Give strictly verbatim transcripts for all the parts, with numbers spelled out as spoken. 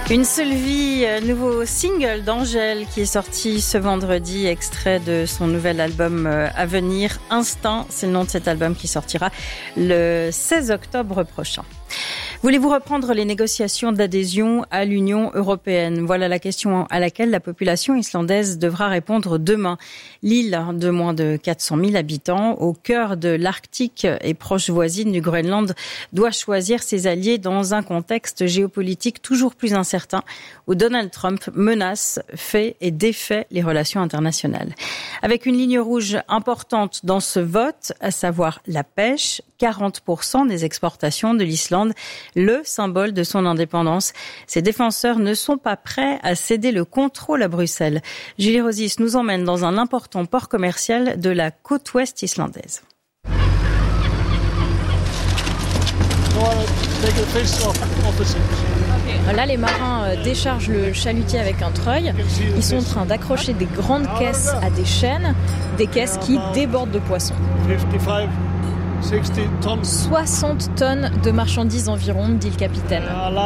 Une seule vie, nouveau single d'Angèle qui est sorti ce vendredi, extrait de son nouvel album à venir, Instinct. C'est le nom de cet album qui sortira le seize octobre prochain. Voulez-vous reprendre les négociations d'adhésion à l'Union européenne ? Voilà la question à laquelle la population islandaise devra répondre demain. L'île de moins de quatre cent mille habitants, au cœur de l'Arctique et proche voisine du Groenland, doit choisir ses alliés dans un contexte géopolitique toujours plus incertain où Donald Trump menace, fait et défait les relations internationales. Avec une ligne rouge importante dans ce vote, à savoir la pêche, quarante pour cent des exportations de l'Islande, le symbole de son indépendance. Ses défenseurs ne sont pas prêts à céder le contrôle à Bruxelles. Julie Rosis nous emmène dans un important port commercial de la côte ouest islandaise. Là, les marins déchargent le chalutier avec un treuil. Ils sont en train d'accrocher des grandes caisses à des chaînes, des caisses qui débordent de poissons. soixante tonnes de marchandises environ, dit le capitaine.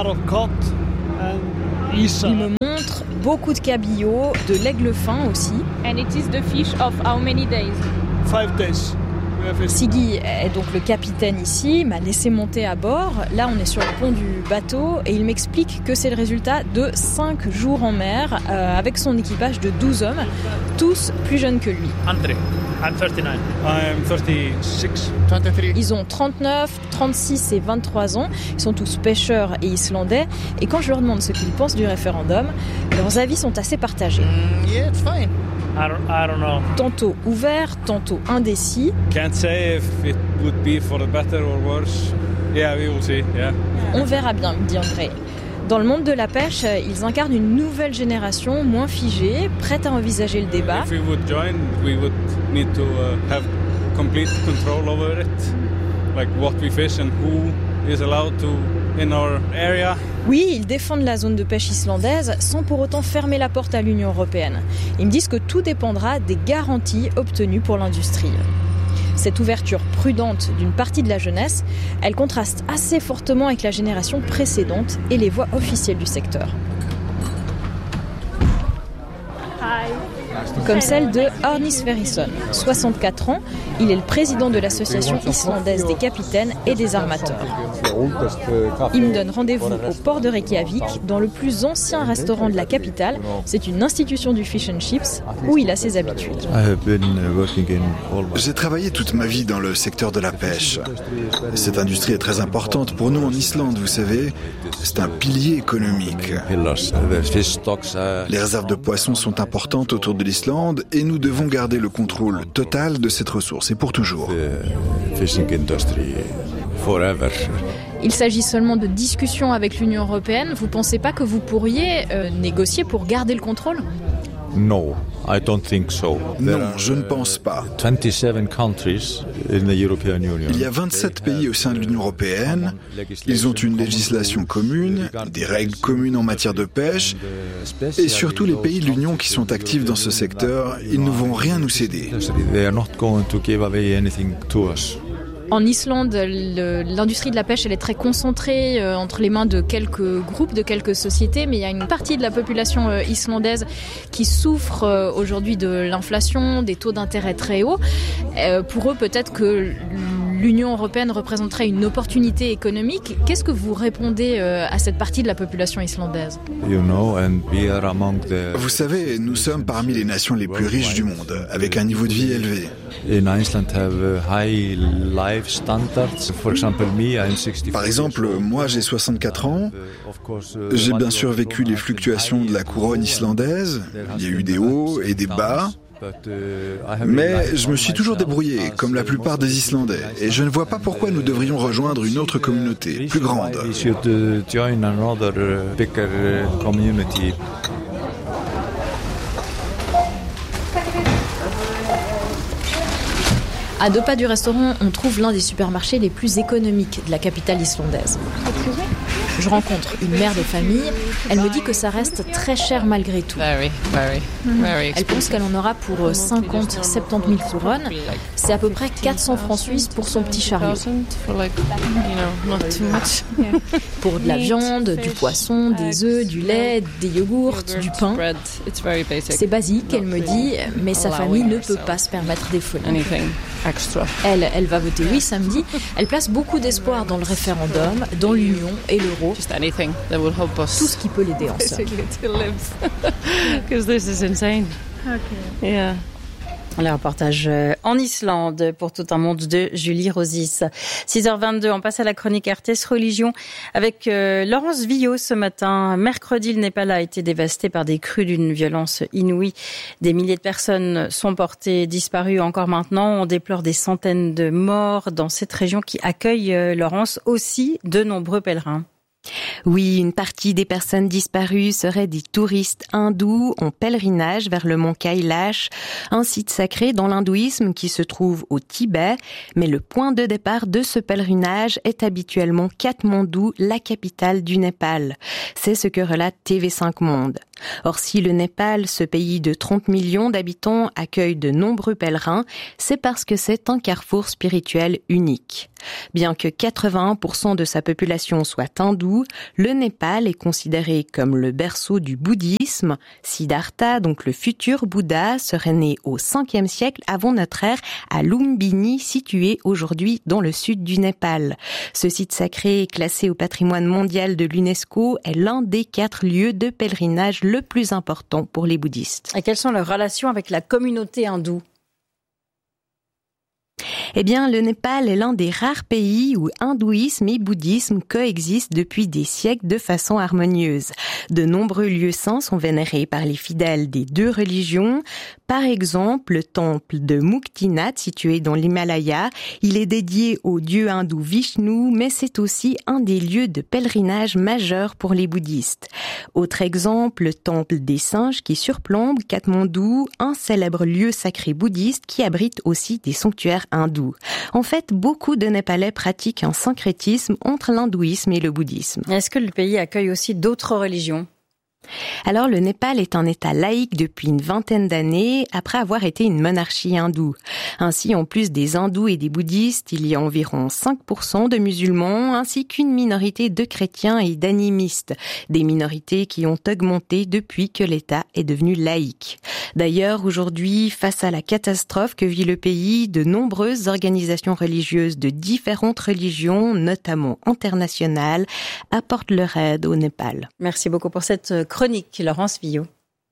Il me montre beaucoup de cabillaud, de l'aigle fin aussi. And it is the fish of how many days? Five days. Siggy est donc le capitaine ici, il m'a laissé monter à bord. Là, on est sur le pont du bateau et il m'explique que c'est le résultat de cinq jours en mer euh, avec son équipage de douze hommes, tous plus jeunes que lui. André, I'm thirty-nine. I'm thirty-six. twenty-three. Ils ont trente-neuf, trente-six et vingt-trois ans. Ils sont tous pêcheurs et islandais. Et quand je leur demande ce qu'ils pensent du référendum, leurs avis sont assez partagés. Mm, yeah, it's fine. I don't, I don't know. Tantôt ouverts, tantôt indécis. Can't say if it would be for the better or worse. Yeah, we will see. Yeah. On verra bien, me dit André. Dans le monde de la pêche, ils incarnent une nouvelle génération, moins figée, prête à envisager le débat. If we would join, we would need to uh, have complete control over it, like what we fish and who is allowed to in our area. Oui, ils défendent la zone de pêche islandaise sans pour autant fermer la porte à l'Union européenne. Ils me disent que tout dépendra des garanties obtenues pour l'industrie. Cette ouverture prudente d'une partie de la jeunesse, elle contraste assez fortement avec la génération précédente et les voix officielles du secteur. Comme celle de Arnis Sverrisson, soixante-quatre ans. Il est le président de l'association islandaise des capitaines et des armateurs. Il me donne rendez-vous au port de Reykjavik, dans le plus ancien restaurant de la capitale. C'est une institution du fish and chips où il a ses habitudes. J'ai travaillé toute ma vie dans le secteur de la pêche. Cette industrie est très importante pour nous en Islande, vous savez. C'est un pilier économique. Les réserves de poissons sont importantes autour de l'Islande et nous devons garder le contrôle total de cette ressource et pour toujours. Il s'agit seulement de discussions avec l'Union européenne. Vous ne pensez pas que vous pourriez euh, négocier pour garder le contrôle ? No, I don't think so. Non, je ne pense pas. Il y a vingt-sept pays au sein de l'Union européenne. Ils ont une législation commune, des règles communes en matière de pêche. Et surtout les pays de l'Union qui sont actifs dans ce secteur, ils ne vont rien nous céder. En Islande, le, l'industrie de la pêche, elle est très concentrée euh, entre les mains de quelques groupes, de quelques sociétés, mais il y a une partie de la population euh, islandaise qui souffre euh, aujourd'hui de l'inflation, des taux d'intérêt très hauts. Euh, pour eux, peut-être que l'Union européenne représenterait une opportunité économique. Qu'est-ce que vous répondez euh, à cette partie de la population islandaise ? Vous savez, nous sommes parmi les nations les plus riches du monde, avec un niveau de vie élevé. Par exemple, moi j'ai soixante-quatre ans, j'ai bien sûr vécu les fluctuations de la couronne islandaise, il y a eu des hauts et des bas, mais je me suis toujours débrouillé, comme la plupart des Islandais, et je ne vois pas pourquoi nous devrions rejoindre une autre communauté, plus grande. À deux pas du restaurant, on trouve l'un des supermarchés les plus économiques de la capitale islandaise. Je rencontre une mère de famille Elle me dit que ça reste très cher malgré tout. Elle pense qu'elle en aura pour cinquante à soixante-dix mille couronnes. C'est à peu près quatre cents francs suisses pour son petit chariot. Pour de la viande, du poisson, des œufs, du lait, des yogourts, du pain. C'est basique, elle me dit, mais sa famille ne peut pas se permettre des folies. Elle, elle va voter oui samedi. Elle place beaucoup d'espoir dans le référendum, dans l'Union et l'euro. Tout ce qui peut l'aider en somme. Le reportage en Islande pour tout un monde de Julie Rosis. six heures vingt-deux, on passe à la chronique R T S Religion avec euh, Laurence Villot ce matin. Mercredi, le Népal a été dévasté par des crues d'une violence inouïe. Des milliers de personnes sont portées disparues encore maintenant. On déplore des centaines de morts dans cette région qui accueille, euh, Laurence, aussi de nombreux pèlerins. Oui, une partie des personnes disparues seraient des touristes hindous en pèlerinage vers le mont Kailash, un site sacré dans l'hindouisme qui se trouve au Tibet. Mais le point de départ de ce pèlerinage est habituellement Katmandou, la capitale du Népal. C'est ce que relate T V cinq Monde. Or, si le Népal, ce pays de trente millions d'habitants, accueille de nombreux pèlerins, c'est parce que c'est un carrefour spirituel unique. Bien que quatre-vingt-un pour cent de sa population soit hindoue, le Népal est considéré comme le berceau du bouddhisme. Siddhartha, donc le futur Bouddha, serait né au cinquième siècle avant notre ère à Lumbini, situé aujourd'hui dans le sud du Népal. Ce site sacré, classé au patrimoine mondial de l'UNESCO, est l'un des quatre lieux de pèlerinage le plus important pour les bouddhistes. Et quelles sont leurs relations avec la communauté hindoue ? Eh bien, le Népal est l'un des rares pays où hindouisme et bouddhisme coexistent depuis des siècles de façon harmonieuse. De nombreux lieux saints sont vénérés par les fidèles des deux religions. Par exemple, le temple de Muktinath, situé dans l'Himalaya, il est dédié au dieu hindou Vishnu, mais c'est aussi un des lieux de pèlerinage majeurs pour les bouddhistes. Autre exemple, le temple des singes qui surplombe Katmandou, un célèbre lieu sacré bouddhiste qui abrite aussi des sanctuaires hindous. En fait, beaucoup de Népalais pratiquent un syncrétisme entre l'hindouisme et le bouddhisme. Est-ce que le pays accueille aussi d'autres religions ? Alors, le Népal est un État laïque depuis une vingtaine d'années, après avoir été une monarchie hindoue. Ainsi, en plus des hindous et des bouddhistes, il y a environ cinq pour cent de musulmans, ainsi qu'une minorité de chrétiens et d'animistes, des minorités qui ont augmenté depuis que l'État est devenu laïque. D'ailleurs, aujourd'hui, face à la catastrophe que vit le pays, de nombreuses organisations religieuses de différentes religions, notamment internationales, apportent leur aide au Népal. Merci beaucoup pour cette chronique, Laurence Villot.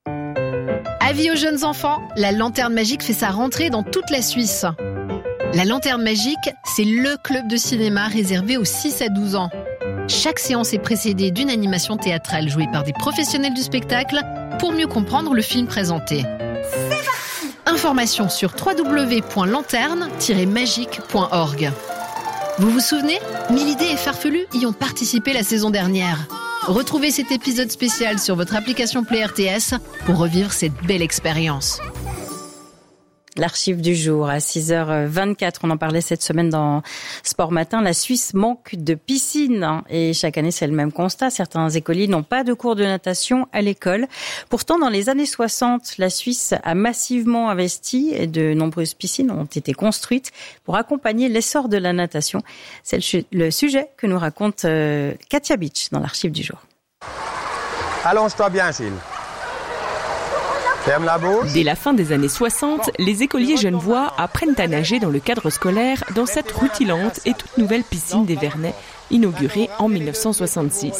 Avis aux jeunes enfants, la Lanterne Magique fait sa rentrée dans toute la Suisse. La Lanterne Magique, c'est le club de cinéma réservé aux six à douze ans. Chaque séance est précédée d'une animation théâtrale jouée par des professionnels du spectacle pour mieux comprendre le film présenté. C'est parti ! Informations sur w w w point lanterne tiret magique point org. Vous vous souvenez ? Mille idées et farfelus y ont participé la saison dernière. Retrouvez cet épisode spécial sur votre application Play R T S pour revivre cette belle expérience. L'archive du jour à six heures vingt-quatre, on en parlait cette semaine dans Sport Matin, la Suisse manque de piscines et chaque année c'est le même constat, certains écoliers n'ont pas de cours de natation à l'école. Pourtant dans les années soixante, la Suisse a massivement investi et de nombreuses piscines ont été construites pour accompagner l'essor de la natation. C'est le sujet que nous raconte Katia Beach dans l'archive du jour. Allonge-toi bien Gilles. Ferme la bouche. Dès la fin des années soixante, les écoliers genevois apprennent à nager dans le cadre scolaire dans cette rutilante et toute nouvelle piscine des Vernets, inaugurée en mille neuf cent soixante-six.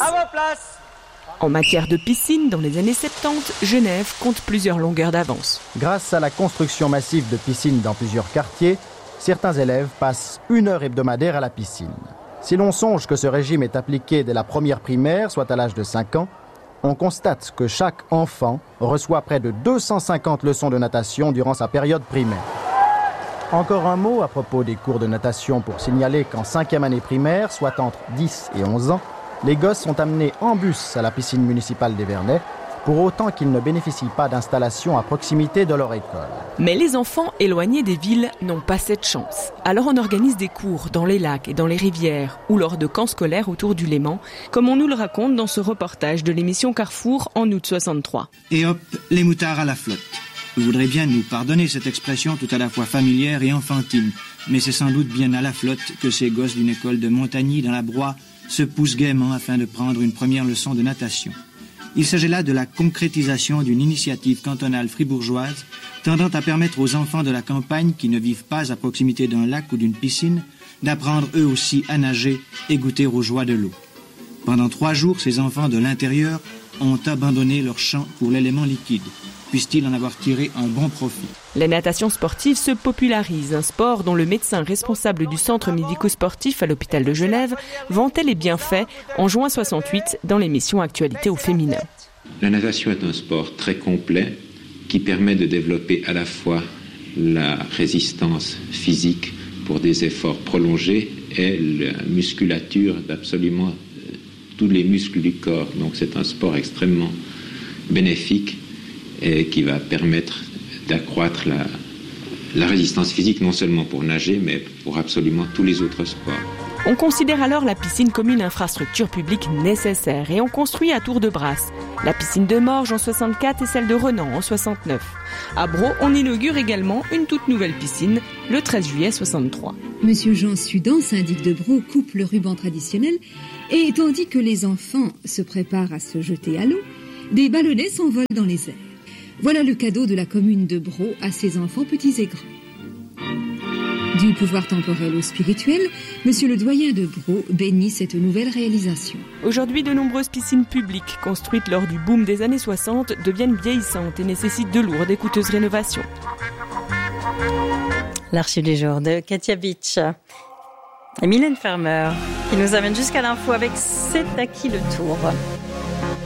En matière de piscine, dans les années soixante-dix, Genève compte plusieurs longueurs d'avance. Grâce à la construction massive de piscines dans plusieurs quartiers, certains élèves passent une heure hebdomadaire à la piscine. Si l'on songe que ce régime est appliqué dès la première primaire, soit à l'âge de cinq ans, on constate que chaque enfant reçoit près de deux cent cinquante leçons de natation durant sa période primaire. Encore un mot à propos des cours de natation pour signaler qu'en cinquième année primaire, soit entre dix et onze ans, les gosses sont amenés en bus à la piscine municipale des Vernets pour autant qu'ils ne bénéficient pas d'installations à proximité de leur école. Mais les enfants éloignés des villes n'ont pas cette chance. Alors on organise des cours dans les lacs et dans les rivières ou lors de camps scolaires autour du Léman, comme on nous le raconte dans ce reportage de l'émission Carrefour en août soixante-trois. Et hop, les moutards à la flotte. Vous voudrez bien nous pardonner cette expression tout à la fois familière et enfantine, mais c'est sans doute bien à la flotte que ces gosses d'une école de Montagny dans la Broye se poussent gaiement afin de prendre une première leçon de natation. Il s'agit là de la concrétisation d'une initiative cantonale fribourgeoise tendant à permettre aux enfants de la campagne qui ne vivent pas à proximité d'un lac ou d'une piscine d'apprendre eux aussi à nager et goûter aux joies de l'eau. Pendant trois jours, ces enfants de l'intérieur ont abandonné leur champ pour l'élément liquide. Puissent-ils en avoir tiré un bon profit. La natation sportive se popularise, un sport dont le médecin responsable du centre médico-sportif à l'hôpital de Genève vantait les bienfaits en juin soixante-huit dans l'émission Actualité au féminin. La natation est un sport très complet qui permet de développer à la fois la résistance physique pour des efforts prolongés et la musculature d'absolument tous les muscles du corps. Donc c'est un sport extrêmement bénéfique et qui va permettre d'accroître la, la résistance physique, non seulement pour nager, mais pour absolument tous les autres sports. On considère alors la piscine comme une infrastructure publique nécessaire et on construit à tour de bras. La piscine de Morges en soixante-quatre et celle de Renan en soixante-neuf. À Braux, on inaugure également une toute nouvelle piscine le treize juillet soixante-trois. Monsieur Jean Sudan, syndic de Braux, coupe le ruban traditionnel et tandis que les enfants se préparent à se jeter à l'eau, des ballonnets s'envolent dans les airs. Voilà le cadeau de la commune de Braux à ses enfants petits et grands. Du pouvoir temporel au spirituel, monsieur le doyen de Braux bénit cette nouvelle réalisation. Aujourd'hui, de nombreuses piscines publiques construites lors du boom des années soixante deviennent vieillissantes et nécessitent de lourdes et coûteuses rénovations. L'archive du jour de Katia Beach et Mylène Farmer qui nous amène jusqu'à l'info avec C'est à qui le tour.